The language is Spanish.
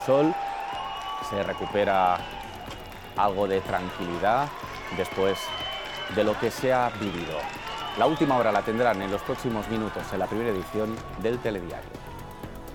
Sol, se recupera algo de tranquilidad después de lo que se ha vivido. La última hora la tendrán en los próximos minutos en la primera edición del Telediario.